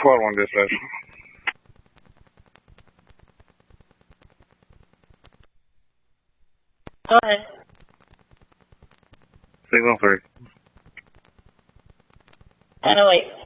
Squad 1 dispatch. Go ahead. Signal 3. 1008.